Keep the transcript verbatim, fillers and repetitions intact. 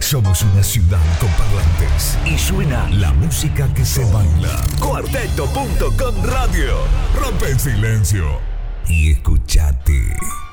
Somos una ciudad con parlantes y suena la música que se baila. Cuarteto punto com Radio. Rompe el silencio y escuchate.